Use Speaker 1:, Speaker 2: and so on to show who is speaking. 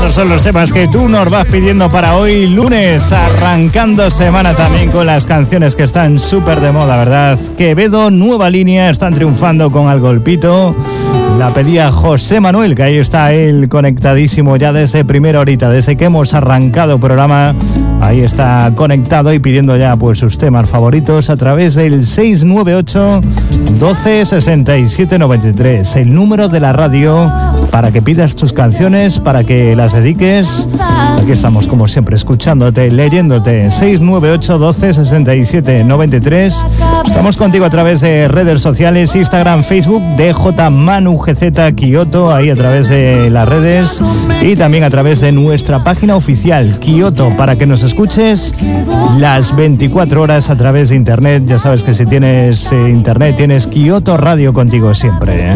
Speaker 1: Estos son los temas que tú nos vas pidiendo para hoy, lunes, arrancando semana también con las canciones que están súper de moda, ¿verdad? Quevedo, Nueva Línea, están triunfando con Al Golpito. La pedía José Manuel, que ahí está él conectadísimo ya desde primera horita, desde que hemos arrancado programa. Ahí está conectado y pidiendo ya pues sus temas favoritos a través del 698 12 67 93, el número de la radio para que pidas tus canciones, para que las dediques. Aquí estamos como siempre escuchándote, leyéndote. 698 12 67 93. Estamos contigo a través de redes sociales, Instagram, Facebook, DJ Manu GZ Kioto, ahí a través de las redes y también a través de nuestra página oficial Kioto, para que nos escuches las 24 horas a través de internet. Ya sabes que si tienes internet tienes Kioto Radio contigo siempre, ¿eh?